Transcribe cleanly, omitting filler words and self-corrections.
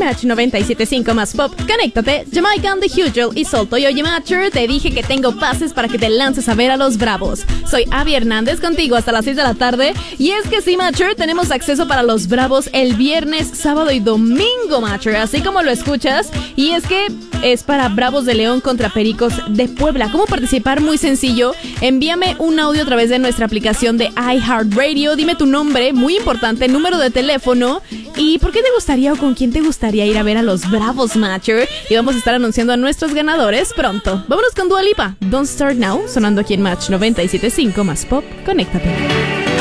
Match 97.5 más pop. Conéctate, Jamaica and the Usual y Solto. Y oye, Matcher, te dije que tengo pases para que te lances a ver a los Bravos. Soy Abby Hernández contigo hasta las 6 de la tarde. Y es que sí, Matcher, tenemos acceso para los Bravos el viernes, sábado y domingo, Matcher, así como lo escuchas. Y es que es para Bravos de León contra Pericos de Puebla. ¿Cómo participar? Muy sencillo. Envíame un audio a través de nuestra aplicación de iHeartRadio. Dime tu nombre, muy importante, número de teléfono y por qué te gustaría o con quién te gustaría ir a ver a los Bravos, Matcher. Y vamos a estar anunciando a nuestros ganadores pronto. Vámonos con Dua Lipa, Don't Start Now, sonando aquí en Match 97.5 más pop. Conéctate.